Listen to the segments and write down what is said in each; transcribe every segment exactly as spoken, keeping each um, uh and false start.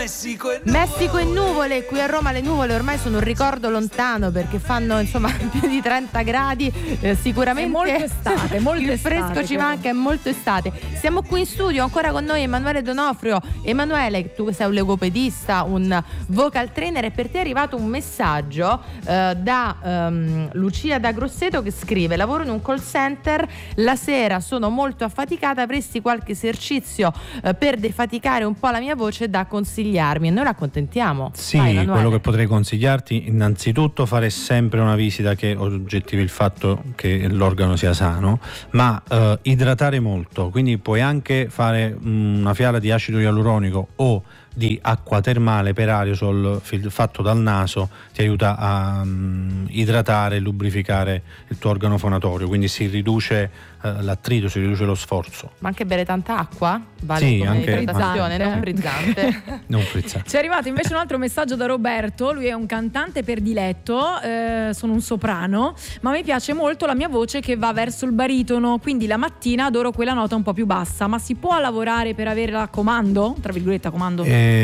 Messico e nuvole. Messico e nuvole, qui a Roma le nuvole ormai sono un ricordo lontano perché fanno insomma più di trenta gradi, eh, sicuramente è molto estate, molto il estate, fresco ci però. manca, è molto estate. Siamo qui in studio ancora con noi Emanuele D'Onofrio. Emanuele, tu sei un logopedista, un vocal trainer, e per te è arrivato un messaggio eh, da um, Lucia da Grosseto che scrive: lavoro in un call center, la sera sono molto affaticata, avresti qualche esercizio eh, per defaticare un po' la mia voce da consigliarmi? E noi la accontentiamo. Sì, Vai, quello che potrei consigliarti innanzitutto fare sempre una visita che oggettivi il fatto che l'organo sia sano, ma eh, idratare molto, quindi puoi anche fare mh, una fiala di acido ialuronico o di acqua termale per aerosol fatto dal naso, ti aiuta a um, idratare e lubrificare il tuo organo fonatorio, quindi si riduce uh, l'attrito, si riduce lo sforzo. Ma anche bere tanta acqua? Vale sì, come anche idratazione, non frizzante. Non frizzante. Ci è arrivato invece un altro messaggio da Roberto, lui è un cantante per diletto, eh, sono un soprano, ma mi piace molto la mia voce che va verso il baritono, quindi la mattina adoro quella nota un po' più bassa, ma si può lavorare per avere la comando? Tra virgolette comando?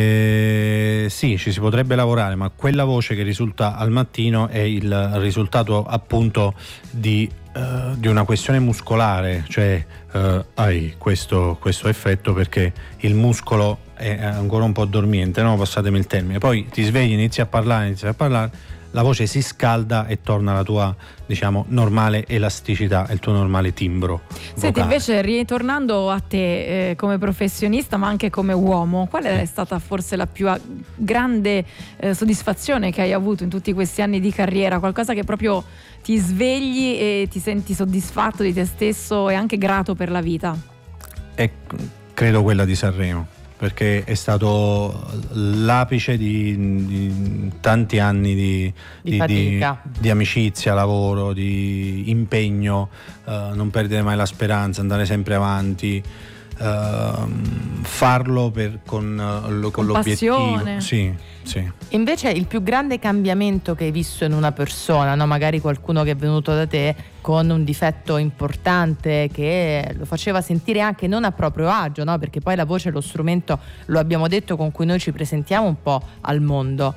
Eh, sì, ci si potrebbe lavorare, ma quella voce che risulta al mattino è il risultato appunto di, uh, di una questione muscolare, cioè uh, hai questo, questo effetto perché il muscolo è ancora un po' dormiente, no? Passatemi il termine, poi ti svegli, inizi a parlare, inizi a parlare, la voce si scalda e torna alla tua, diciamo, normale elasticità, il tuo normale timbro vocale. Senti, invece ritornando a te eh, come professionista ma anche come uomo, qual è stata forse la più grande eh, soddisfazione che hai avuto in tutti questi anni di carriera? Qualcosa che proprio ti svegli e ti senti soddisfatto di te stesso e anche grato per la vita? E credo quella di Sanremo, perché è stato l'apice di, di tanti anni di, Di di, fatica. di, di amicizia, lavoro, di impegno, uh, non perdere mai la speranza, andare sempre avanti, uh, farlo per, con, uh, con l'obiettivo. passione. Sì, sì. Invece il più grande cambiamento che hai visto in una persona, no? Magari qualcuno che è venuto da te con un difetto importante che lo faceva sentire anche non a proprio agio, no? Perché poi la voce è lo strumento, lo abbiamo detto, con cui noi ci presentiamo un po' al mondo.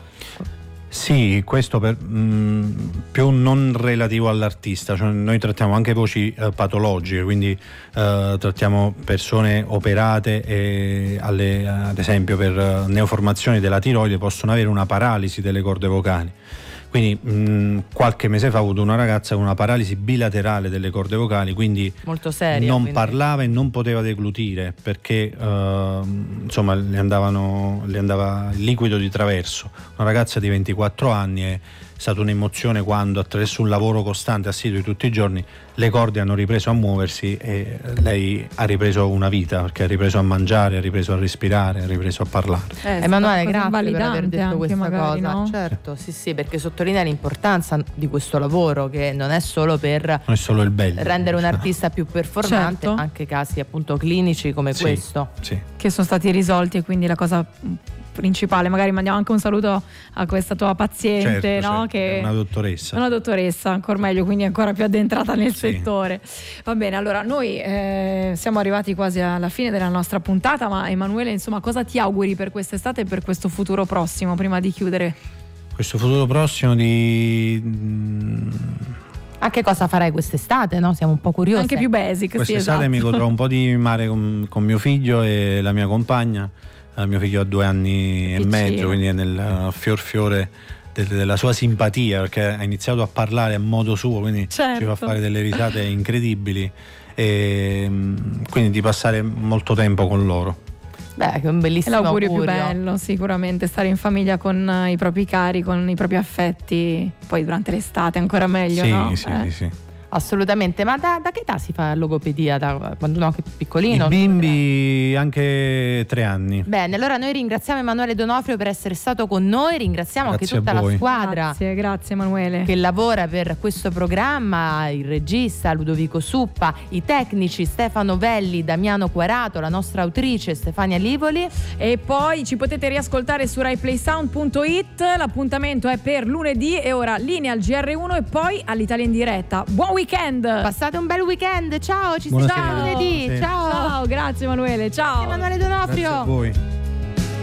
Sì, questo per, mh, più non relativo all'artista, cioè noi trattiamo anche voci eh, patologiche, quindi eh, trattiamo persone operate e alle, ad esempio per uh, neoformazioni della tiroide possono avere una paralisi delle corde vocali. Quindi mh, qualche mese fa ho avuto una ragazza con una paralisi bilaterale delle corde vocali, quindi molto seria, non quindi parlava e non poteva deglutire perché uh, insomma le, andavano, le andava il liquido di traverso. Una ragazza di ventiquattro anni, è stata un'emozione quando attraverso un lavoro costante, assiduo di tutti i giorni, le corde hanno ripreso a muoversi e lei ha ripreso una vita, perché ha ripreso a mangiare, ha ripreso a respirare, ha ripreso a parlare. Eh, Emanuele, grazie per aver detto anche questa magari, cosa. no? Certo, sì, sì, perché sottolinea l'importanza di questo lavoro, che non è solo per Non è solo il bello. rendere un artista più performante, Certo. anche casi appunto clinici come Sì, questo. sì. Che sono stati risolti, e quindi la cosa principale, magari mandiamo anche un saluto a questa tua paziente, Certo, no? certo, Che è una dottoressa. una dottoressa, ancora meglio, quindi ancora più addentrata nel Sì. settore. Va bene, allora noi eh, siamo arrivati quasi alla fine della nostra puntata, ma Emanuele, insomma, cosa ti auguri per quest'estate e per questo futuro prossimo, prima di chiudere? Questo futuro prossimo di... Anche cosa farai quest'estate, no? Siamo un po' curiosi. Anche più basic, sì, Quest'estate esatto. mi godrò un po' di mare con, con mio figlio e la mia compagna. Uh, mio figlio ha due anni e Piccino. mezzo, quindi è nel uh, fior fiore de- della sua simpatia, perché ha iniziato a parlare a modo suo, quindi Certo. ci fa fare delle risate incredibili, e um, quindi di passare molto tempo con loro. Beh, che è un È bellissimo l'augurio più augurio. bello, sicuramente, stare in famiglia con eh, i propri cari, con i propri affetti, poi durante l'estate ancora meglio, Sì, no? sì, Eh. sì, sì. Assolutamente, ma da, da che età si fa logopedia? Da quando uno è piccolino? I bimbi anche tre anni. Bene, allora noi ringraziamo Emanuele D'Onofrio per essere stato con noi, ringraziamo Grazie anche a tutta la voi. squadra Grazie, grazie Emanuele. che lavora per questo programma, il regista Ludovico Suppa, i tecnici Stefano Velli, Damiano Quarato, la nostra autrice Stefania Livoli. E poi ci potete riascoltare su rai play sound punto it. L'appuntamento è per lunedì e ora linea al G R uno e poi all'Italia in diretta. Buon weekend! Passate un bel weekend, ciao, ci Buonasera. sentiamo lunedì, Sì. ciao. Ciao, grazie Emanuele, ciao. Emanuele D'Onofrio. Grazie a voi.